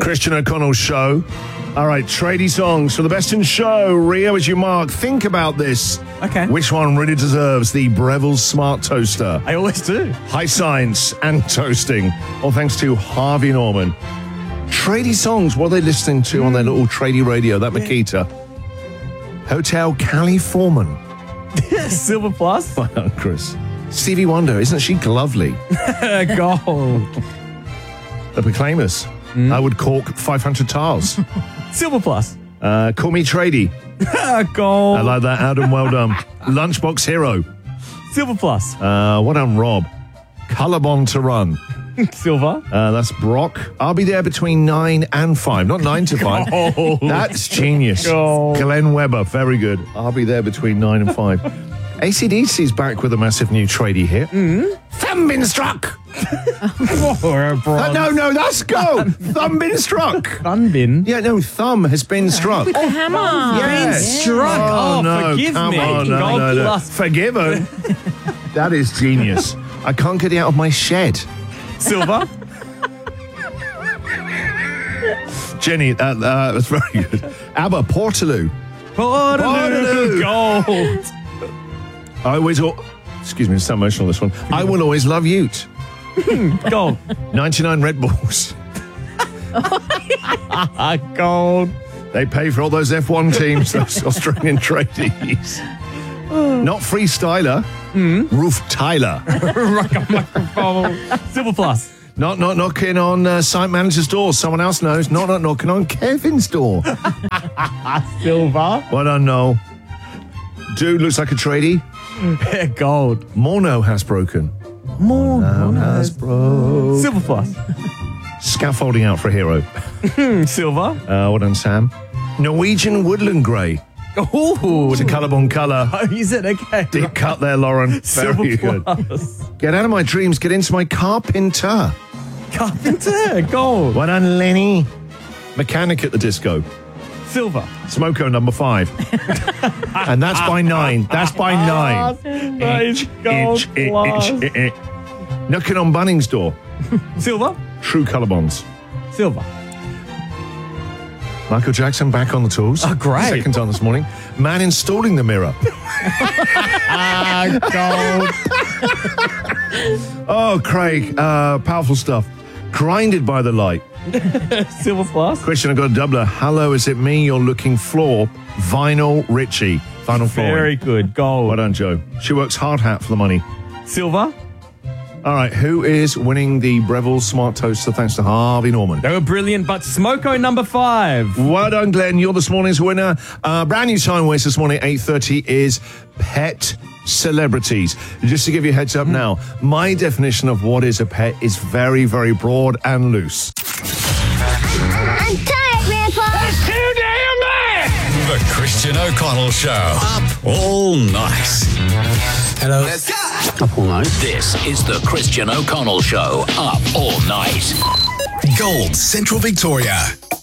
Christian O'Connell Show. All right, tradie songs for the best in show. Rio, as you mark, think about this. Okay. Which one really deserves the Breville Smart Toaster? I always do. High science and toasting. All thanks to Harvey Norman. Tradie songs, what are they listening to on their little tradie radio? That Makita. Hotel California. Silver plus. My Aunt Chris. Stevie Wonder, isn't she lovely? Gold. The Proclaimers. I would cork 500 tars. Silver plus. Call me tradie. Gold. I like that, Adam. Well done. Lunchbox Hero. Silver plus. What done, Rob? Colorbond to run. Silver. That's Brock. I'll be there between 9 and 5. Not 9 to 5. Gold. That's genius. Gold. Glenn Webber. Very good. I'll be there between 9 and 5. AC/DC's back with a massive new tradie hit. Thumb been struck. No, that's go. Thumb been struck. Thunbin. Yeah, no, thumb has been struck. The hammer. Yes. Struck. Oh, no, forgive come me. on, no, Gold no. plus. Forgiven. That is genius. I can't get it out of my shed. Silver. Jenny, that's very good. ABBA, Portaloo. Portaloo. Gold. I always, excuse me, it's so emotional, this one. I will always love Ute. Gold. 99 Red Bulls. Gold. They pay for all those F1 teams, those Australian tradies. Not Freestyler, Roof Tyler. Silver plus. Not knocking on site manager's door. Someone else knows. Not knocking on Kevin's door. Silver. What I know. Dude looks like a tradie. Gold. Mono has broken. Mono has broken. Silver plus. Scaffolding out for a hero. Silver. Well done, Sam. Norwegian woodland grey. Ooh. It's a colorbond colour. Oh, is it? Okay. Deep cut there, Lauren. Very good. Plus. Get out of my dreams. Get into my carpenter. Carpenter. Gold. Well done, Lenny. Mechanic at the disco. Silver. Smoko number 5. And that's by 9. That's by 9. Nice. Gold plus. Knocking on Bunnings' door. Silver. True colorbonds. Silver. Michael Jackson back on the tools. Oh, great. Second time this morning. Man installing the mirror. Gold. Oh, Craig. Powerful stuff. Grinded by the light. Silver plus. Christian, I've got a doubler. Hello, is it me you're looking for? Vinyl Richie. Vinyl flooring. Very good. Gold. Well done, Joe. She works hard hat for the money. Silver. All right, who is winning the Breville Smart Toaster thanks to Harvey Norman? They were brilliant, but Smoko number 5. Well done, Glenn. You're this morning's winner. Brand new time waste this morning at 8:30 is pet celebrities. Just to give you a heads up now, my definition of what is a pet is very, very broad and loose. I'm tired, Grandpa. That's too damn bad. The Christian O'Connell Show. Up all night. Hello. Let's go. Up all night. This is the Christian O'Connell Show. Up all night. Gold, Central Victoria.